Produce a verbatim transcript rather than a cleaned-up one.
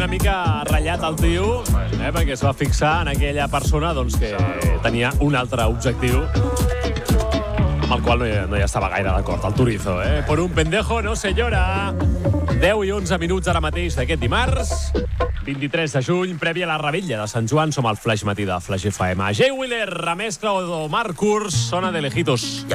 Una mica ratllat el tio, eh, perquè es va fixar en aquella persona doncs, que tenia un altre objectiu amb el qual no hi, no hi estava gaire d'acord, el Turizo. Eh? Por un pendejo no se llora. deu i onze minuts ara mateix d'aquest dimarts, vint-i-tres de juny, prèvia a la Rebella de Sant Joan. Som al Flaix Matí de Flaix F M. Jay Wheeler, remescla o Marc Kurs, sona de lejitos.